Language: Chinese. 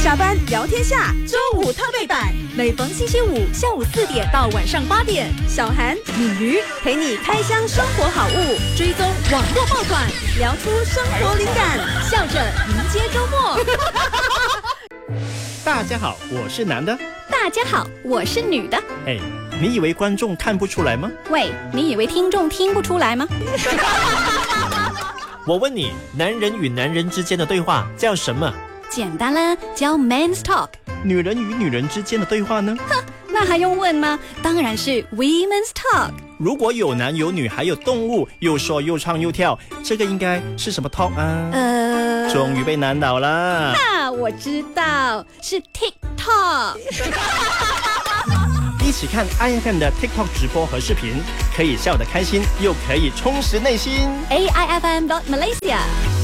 下班聊天下，周五特备版，每逢星期五下午4点到晚上8点，小韩、敏瑜陪你开箱生活好物，追踪网络爆款，聊出生活灵感，笑着迎接周末。 大家好，我是男的。 大家好，我是女的。 哎，你以为观众看不出来吗？ 喂，你以为听众听不出来吗？ 我问你，男人与男人之间的对话叫什么？ 简单啦，叫 Men's Talk。 女人与女人之间的对话呢？ 哼，那还用问吗？当然是 Women's Talk。 如果有男有女还有动物，又说又唱又跳，这个应该是什么 talk 啊？终于被难倒了。 我知道，是 TikTok。 一起看 AIFM 的 TikTok 直播和视频，可以笑得开心，又可以充实内心。 AIFM.Malaysia